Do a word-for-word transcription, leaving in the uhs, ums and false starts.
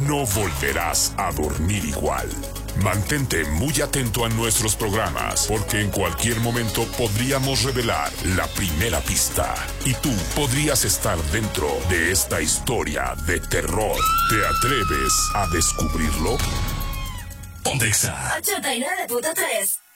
no volverás a dormir igual. Mantente muy atento a nuestros programas, porque en cualquier momento podríamos revelar la primera pista y tú podrías estar dentro de esta historia de terror. ¿Te atreves a descubrirlo? Pontexa ochenta y nueve punto tres